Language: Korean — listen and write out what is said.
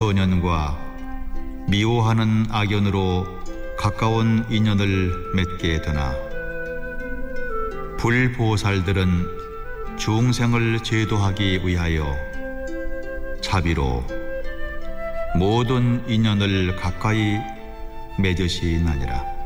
소년과 미워하는 악연으로 가까운 인연을 맺게 되나 불보살들은 중생을 제도하기 위하여 자비로 모든 인연을 가까이 맺으시나니라.